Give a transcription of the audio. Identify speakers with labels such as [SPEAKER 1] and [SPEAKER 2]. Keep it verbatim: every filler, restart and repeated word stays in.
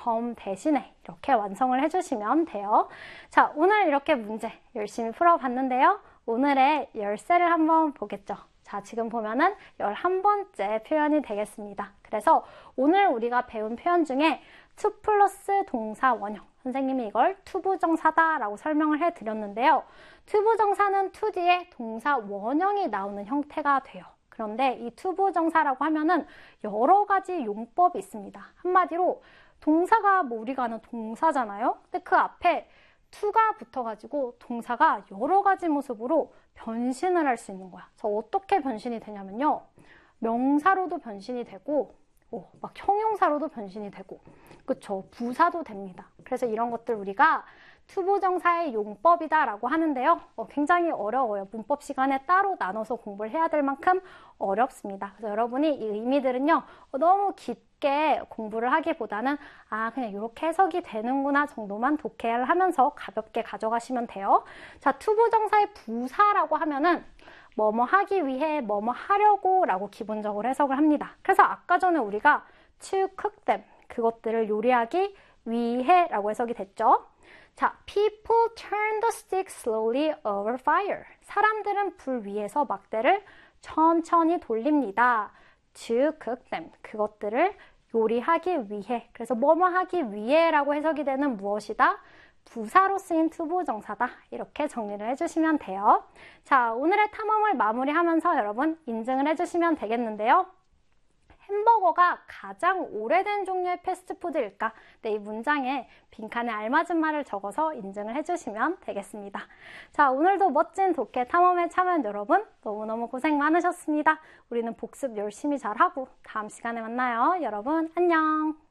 [SPEAKER 1] 범 대신에 이렇게 완성을 해주시면 돼요. 자, 오늘 이렇게 문제 열심히 풀어봤는데요. 오늘의 열쇠를 한번 보겠죠. 자, 지금 보면은 열한 번째 표현이 되겠습니다. 그래서 오늘 우리가 배운 표현 중에 to 플러스 동사 원형, 선생님이 이걸 투부정사다 라고 설명을 해드렸는데요. 투부정사는 to 뒤에 동사 원형이 나오는 형태가 돼요. 그런데 이 투부정사라고 하면은 여러 가지 용법이 있습니다. 한마디로 동사가 뭐 우리가 아는 동사잖아요. 근데 그 앞에 to가 붙어가지고 동사가 여러 가지 모습으로 변신을 할 수 있는 거야. 그래서 어떻게 변신이 되냐면요. 명사로도 변신이 되고, 오, 막 형용사로도 변신이 되고, 그쵸? 부사도 됩니다. 그래서 이런 것들 우리가 투부정사의 용법이다 라고 하는데요. 어, 굉장히 어려워요. 문법 시간에 따로 나눠서 공부를 해야 될 만큼 어렵습니다. 그래서 여러분이 이 의미들은요, 어, 너무 깊게 공부를 하기보다는 아, 그냥 이렇게 해석이 되는구나 정도만 독해를 하면서 가볍게 가져가시면 돼요. 자, 투부정사의 부사라고 하면은 뭐뭐 하기 위해, 뭐뭐 하려고 라고 기본적으로 해석을 합니다. 그래서 아까 전에 우리가 to cook them, 그것들을 요리하기 위해 라고 해석이 됐죠. 자, people turn the stick slowly over fire. 사람들은 불 위에서 막대를 천천히 돌립니다. to cook them. 그것들을 요리하기 위해. 그래서 뭐뭐 하기 위해 라고 해석이 되는 무엇이다? 부사로 쓰인 투부정사다. 이렇게 정리를 해주시면 돼요. 자, 오늘의 탐험을 마무리하면서 여러분 인증을 해주시면 되겠는데요. 햄버거가 가장 오래된 종류의 패스트푸드일까? 네, 이 문장에 빈칸에 알맞은 말을 적어서 인증을 해주시면 되겠습니다. 자, 오늘도 멋진 독해 탐험에 참여한 여러분 너무너무 고생 많으셨습니다. 우리는 복습 열심히 잘하고 다음 시간에 만나요. 여러분 안녕!